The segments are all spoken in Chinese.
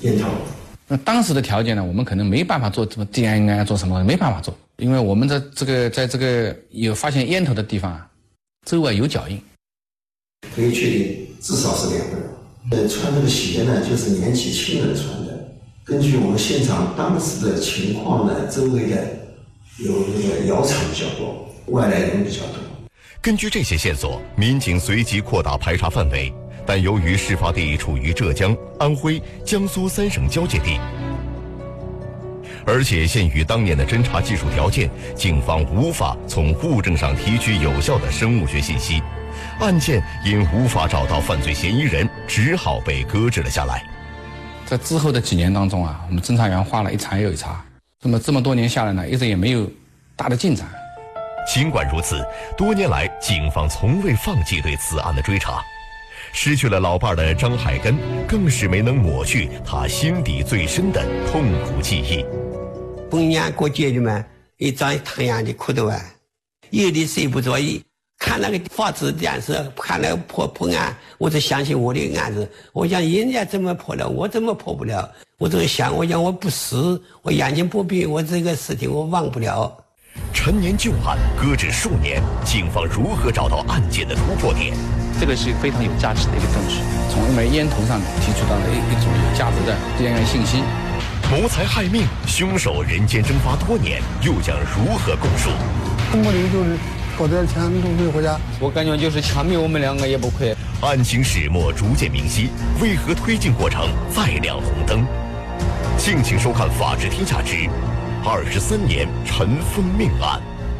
烟头。 那当时的条件呢，我们可能没办法做什么 DNA 做什么，没办法做，因为我们的在这个有发现烟头的地方啊，周围有脚印。 可以确定至少是2个人。穿这个鞋呢，就是年纪轻人穿的。根据我们现场当时的情况呢，周围的有那个窑厂比较多，外来人比较多。 根据这些线索，民警随即扩大排查范围。但由于事发地处于浙江、安徽、江苏3省交界地，而且限于当年的侦查技术条件，警方无法从物证上提取有效的生物学信息，案件因无法找到犯罪嫌疑人，只好被搁置了下来。 在之后的几年当中啊，我们侦查员花了一茬又一茬，这么多年下来呢，一直也没有大的进展。 尽管如此，多年来警方从未放弃对此案的追查。失去了老伴的张海根更是没能抹去他心底最深的痛苦记忆。 逢年过节的嘛，一张太阳的苦头啊，夜里睡不着，看那个法制电视，看那个破案，我就想起我的案子，我想人家怎么破了，我怎么破不了？我就想，我想我不死，我眼睛不闭，我这个事情我忘不了。 陈年旧案搁置数年，警方如何找到案件的突破点？ 这个是非常有价值的一个证据。 从一枚烟头上面提取到了一组有价值的 DNA 信息。 谋财害命，凶手人间蒸发多年，又将如何供述？ 目的就是搞点钱都可以回家。 我感觉就是枪毙我们2个也不亏。 案情始末逐渐明晰，为何推进过程再亮红灯？敬请收看《法治天下之23年尘封命案》。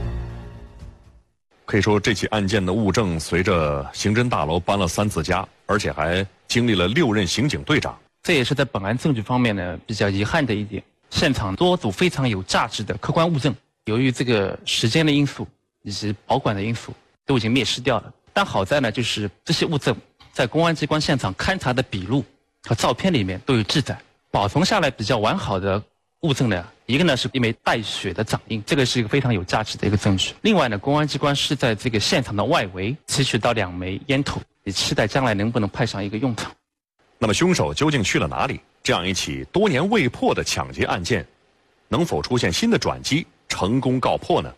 可以说，这起案件的物证随着刑侦大楼搬了3次家，而且还经历了6任刑警队长。 这也是在本案证据方面呢比较遗憾的一点。现场多组非常有价值的客观物证，由于这个时间的因素以及保管的因素，都已经灭失掉了。但好在呢，就是这些物证在公安机关现场勘查的笔录和照片里面都有记载，保存下来比较完好的物证呢，一个呢是一枚带血的掌印，这个是一个非常有价值的一个证据。另外呢，公安机关是在这个现场的外围提取到2枚烟头，以期待将来能不能派上一个用场。 那么凶手究竟去了哪里？这样一起多年未破的抢劫案件，能否出现新的转机，成功告破呢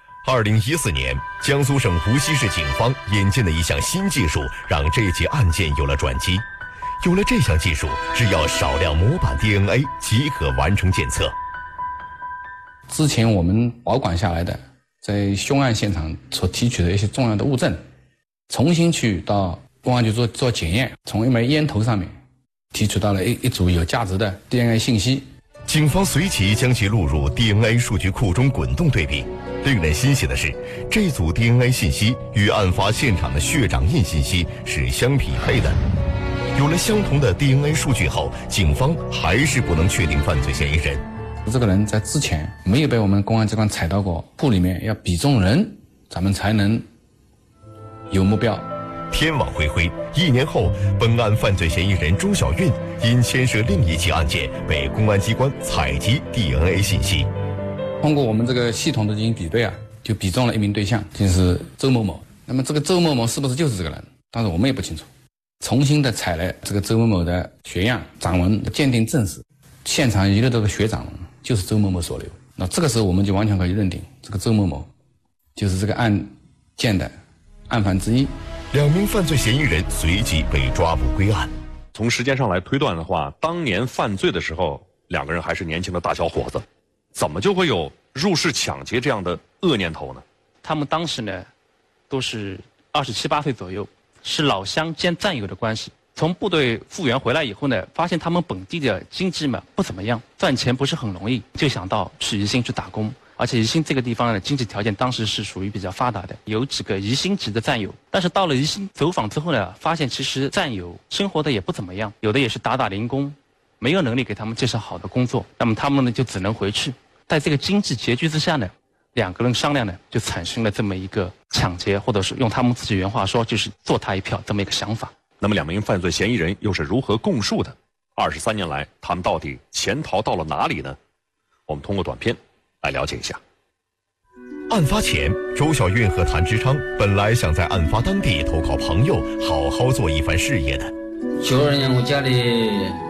？2014年，江苏省无锡市警方引进的一项新技术，让这起案件有了转机。有了这项技术，只要少量模板 DNA 即可完成检测。 之前我们保管下来的，在凶案现场所提取的一些重要的物证，重新去到公安局做检验，从一枚烟头上面提取到了一组有价值的 DNA 信息。 警方随即将其录入 DNA 数据库中滚动对比。令人欣喜的是，这组 DNA 信息与案发现场的血掌印信息是相匹配的。有了相同的 DNA 数据后，警方还是不能确定犯罪嫌疑人。 这个人在之前没有被我们公安机关采到过，库里面要比中人，咱们才能有目标。 天网恢恢，1年后，本案犯罪嫌疑人钟小运因牵涉另一起案件，被公安机关采集 DNA 信息。 通过我们这个系统的进行比对啊，就比中了一名对象，就是周某某。那么这个周某某是不是就是这个人？当然我们也不清楚。重新的采了这个周某某的血样、掌纹鉴定证实，现场遗留这个血掌纹就是周某某所留。那这个时候我们就完全可以认定，这个周某某就是这个案件的案犯之一。 2名犯罪嫌疑人随即被抓捕归案。 从时间上来推断的话，当年犯罪的时候，2个人还是年轻的大小伙子，怎么就会有入室抢劫这样的恶念头呢？ 他们当时呢，都是27、28岁左右，是老乡兼战友的关系。从部队复员回来以后呢，发现他们本地的经济嘛不怎么样，赚钱不是很容易，就想到去宜兴去打工。而且宜兴这个地方的经济条件当时是属于比较发达的，有几个宜兴籍的战友。但是到了宜兴走访之后呢，发现其实战友生活的也不怎么样，有的也是打零工，没有能力给他们介绍好的工作，那么他们呢就只能回去。在这个经济拮据之下呢，2个人商量呢，就产生了这么一个抢劫，或者是用他们自己原话说，就是做他一票这么一个想法。 那么2名犯罪嫌疑人又是如何供述的？23年来，他们到底潜逃到了哪里呢？我们通过短片来了解一下。 案发前，周小运和谭之昌本来想在案发当地投靠朋友，好好做一番事业的。 92年我家里